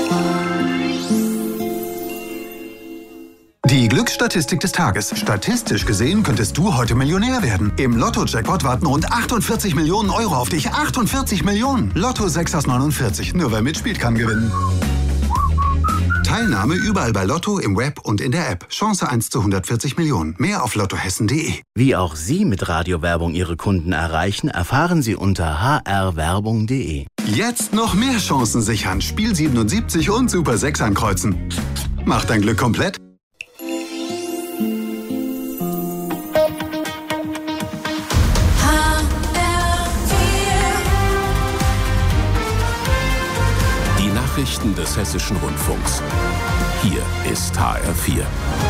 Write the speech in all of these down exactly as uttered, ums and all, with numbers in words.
Die Glücksstatistik des Tages. Statistisch gesehen könntest du heute Millionär werden. Im Lotto-Jackpot warten rund achtundvierzig Millionen Euro auf dich. achtundvierzig Millionen! Lotto sechs aus neunundvierzig. Nur wer mitspielt, kann gewinnen. Teilnahme überall bei Lotto, im Web und in der App. Chance eins zu hundertvierzig Millionen. Mehr auf lottohessen punkt de. Wie auch Sie mit Radiowerbung Ihre Kunden erreichen, erfahren Sie unter h r werbung punkt de. Jetzt noch mehr Chancen sichern. Spiel siebenundsiebzig und Super sechs ankreuzen. Mach dein Glück komplett. Nachrichten des Hessischen Rundfunks. Hier ist H R vier.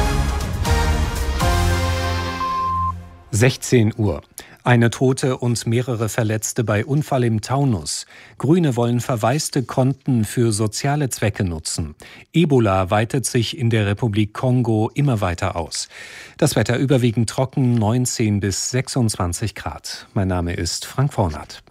sechzehn Uhr. Eine Tote und mehrere Verletzte bei Unfall im Taunus. Grüne wollen verwaiste Konten für soziale Zwecke nutzen. Ebola weitet sich in der Republik Kongo immer weiter aus. Das Wetter überwiegend trocken, neunzehn bis sechsundzwanzig Grad. Mein Name ist Frank Vornat.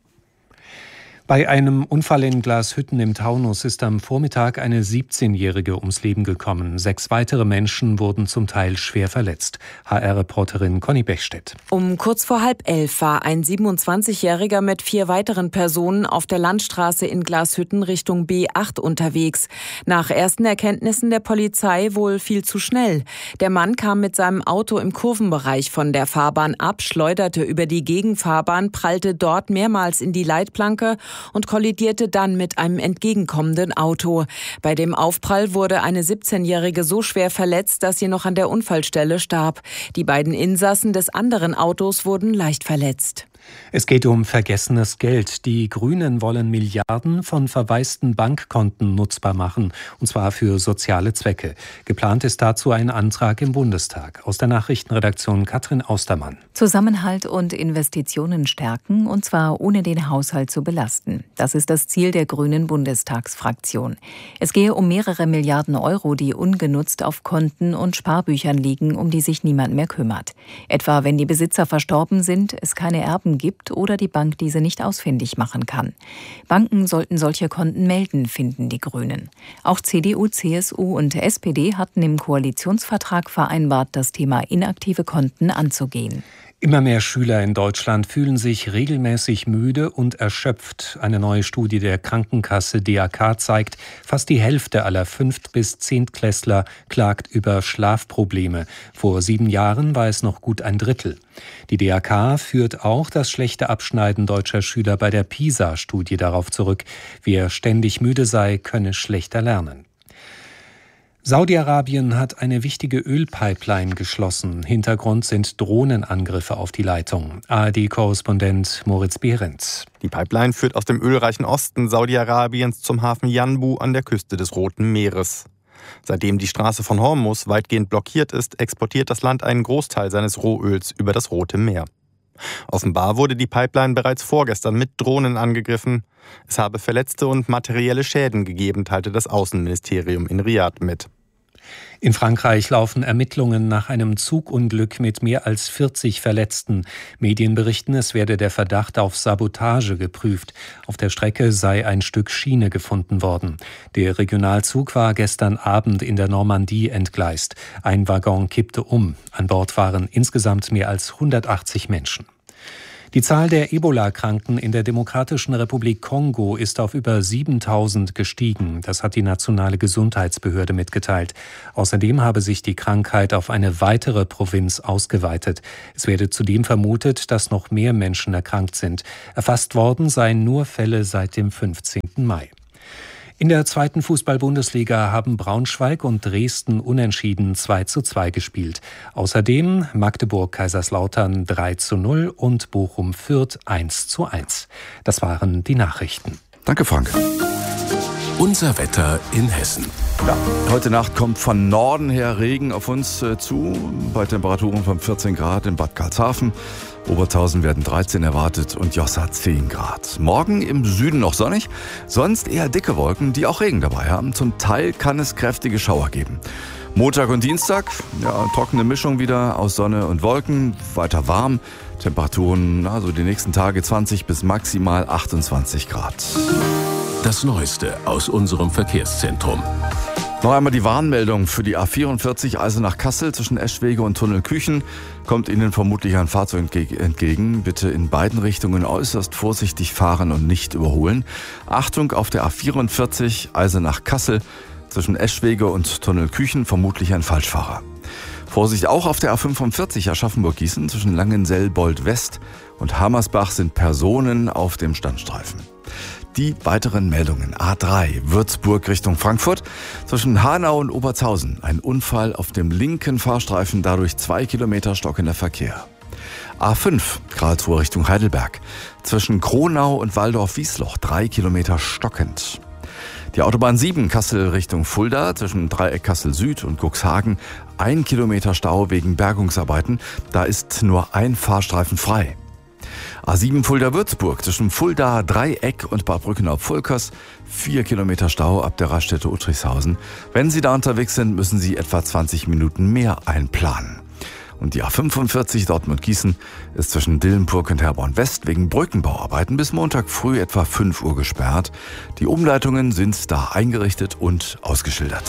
Bei einem Unfall in Glashütten im Taunus ist am Vormittag eine siebzehnjährige ums Leben gekommen. Sechs weitere Menschen wurden zum Teil schwer verletzt. H R-Reporterin Conny Bechstedt. Um kurz vor halb elf war ein siebenundzwanzigjähriger mit vier weiteren Personen auf der Landstraße in Glashütten Richtung B acht unterwegs. Nach ersten Erkenntnissen der Polizei wohl viel zu schnell. Der Mann kam mit seinem Auto im Kurvenbereich von der Fahrbahn ab, schleuderte über die Gegenfahrbahn, prallte dort mehrmals in die Leitplanke und kollidierte dann mit einem entgegenkommenden Auto. Bei dem Aufprall wurde eine siebzehnjährige so schwer verletzt, dass sie noch an der Unfallstelle starb. Die beiden Insassen des anderen Autos wurden leicht verletzt. Es geht um vergessenes Geld. Die Grünen wollen Milliarden von verwaisten Bankkonten nutzbar machen, und zwar für soziale Zwecke. Geplant ist dazu ein Antrag im Bundestag. Aus der Nachrichtenredaktion Katrin Austermann. Zusammenhalt und Investitionen stärken, und zwar ohne den Haushalt zu belasten. Das ist das Ziel der Grünen Bundestagsfraktion. Es gehe um mehrere Milliarden Euro, die ungenutzt auf Konten und Sparbüchern liegen, um die sich niemand mehr kümmert. Etwa wenn die Besitzer verstorben sind, es keine Erben gibt oder die Bank diese nicht ausfindig machen kann. Banken sollten solche Konten melden, finden die Grünen. Auch C D U, C S U und S P D hatten im Koalitionsvertrag vereinbart, das Thema inaktive Konten anzugehen. Immer mehr Schüler in Deutschland fühlen sich regelmäßig müde und erschöpft. Eine neue Studie der Krankenkasse D A K zeigt, fast die Hälfte aller Fünft- bis Zehntklässler klagt über Schlafprobleme. Vor sieben Jahren war es noch gut ein Drittel. Die D A K führt auch das schlechte Abschneiden deutscher Schüler bei der PISA-Studie darauf zurück. Wer ständig müde sei, könne schlechter lernen. Saudi-Arabien hat eine wichtige Ölpipeline geschlossen. Hintergrund sind Drohnenangriffe auf die Leitung. A R D-Korrespondent Moritz Behrendt. Die Pipeline führt aus dem ölreichen Osten Saudi-Arabiens zum Hafen Yanbu an der Küste des Roten Meeres. Seitdem die Straße von Hormuz weitgehend blockiert ist, exportiert das Land einen Großteil seines Rohöls über das Rote Meer. Offenbar wurde die Pipeline bereits vorgestern mit Drohnen angegriffen. Es habe Verletzte und materielle Schäden gegeben, teilte das Außenministerium in Riad mit. In Frankreich laufen Ermittlungen nach einem Zugunglück mit mehr als vierzig Verletzten. Medien berichten, es werde der Verdacht auf Sabotage geprüft. Auf der Strecke sei ein Stück Schiene gefunden worden. Der Regionalzug war gestern Abend in der Normandie entgleist. Ein Waggon kippte um. An Bord waren insgesamt mehr als hundertachtzig Menschen. Die Zahl der Ebola-Kranken in der Demokratischen Republik Kongo ist auf über siebentausend gestiegen. Das hat die nationale Gesundheitsbehörde mitgeteilt. Außerdem habe sich die Krankheit auf eine weitere Provinz ausgeweitet. Es werde zudem vermutet, dass noch mehr Menschen erkrankt sind. Erfasst worden seien nur Fälle seit dem fünfzehnten Mai. In der zweiten Fußball-Bundesliga haben Braunschweig und Dresden unentschieden zwei zu zwei gespielt. Außerdem Magdeburg-Kaiserslautern drei zu null und Bochum-Fürth eins zu eins. Das waren die Nachrichten. Danke, Frank. Unser Wetter in Hessen. Ja, heute Nacht kommt von Norden her Regen auf uns äh, zu, bei Temperaturen von vierzehn Grad in Bad Karlshafen. Obertausen werden dreizehn erwartet und Jossa zehn Grad. Morgen im Süden noch sonnig, sonst eher dicke Wolken, die auch Regen dabei haben. Zum Teil kann es kräftige Schauer geben. Montag und Dienstag, ja, trockene Mischung wieder aus Sonne und Wolken, weiter warm. Temperaturen, also die nächsten Tage zwanzig bis maximal achtundzwanzig Grad. Das Neueste aus unserem Verkehrszentrum. Noch einmal die Warnmeldung für die A vierundvierzig Eisenach-Kassel zwischen Eschwege und Tunnelküchen. Kommt Ihnen vermutlich ein Fahrzeug entgegen. Bitte in beiden Richtungen äußerst vorsichtig fahren und nicht überholen. Achtung auf der A vierundvierzig Eisenach-Kassel zwischen Eschwege und Tunnelküchen, vermutlich ein Falschfahrer. Vorsicht auch auf der A fünfundvierzig Aschaffenburg-Gießen zwischen Langenselbold-West und Hammersbach sind Personen auf dem Standstreifen. Die weiteren Meldungen. A drei, Würzburg Richtung Frankfurt. Zwischen Hanau und Obertshausen ein Unfall auf dem linken Fahrstreifen, dadurch zwei Kilometer stockender Verkehr. A fünf, Karlsruhe Richtung Heidelberg. Zwischen Kronau und Waldorf-Wiesloch drei Kilometer stockend. Die Autobahn sieben, Kassel Richtung Fulda, zwischen Dreieck Kassel Süd und Cuxhagen ein Kilometer Stau wegen Bergungsarbeiten. Da ist nur ein Fahrstreifen frei. A sieben Fulda-Würzburg zwischen Fulda, Dreieck und Bad Brückenau-Pfulkers. Vier Kilometer Stau ab der Raststätte Uttrichshausen. Wenn Sie da unterwegs sind, müssen Sie etwa zwanzig Minuten mehr einplanen. Und die A fünfundvierzig Dortmund-Gießen ist zwischen Dillenburg und Herborn-West wegen Brückenbauarbeiten bis Montag früh etwa fünf Uhr gesperrt. Die Umleitungen sind da eingerichtet und ausgeschildert.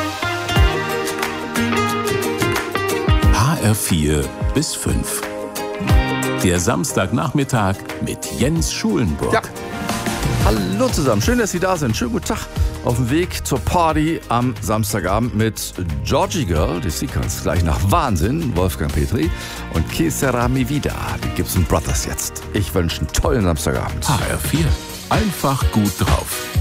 H R vier bis fünf. Der Samstagnachmittag mit Jens Schulenburg. Ja. Hallo zusammen, schön, dass Sie da sind. Schönen guten Tag. Auf dem Weg zur Party am Samstagabend mit Georgie Girl, die Sequence gleich nach Wahnsinn, Wolfgang Petri und Que Sera Mi Vida, die Gibson Brothers jetzt. Ich wünsche einen tollen Samstagabend. H R vier, einfach gut drauf.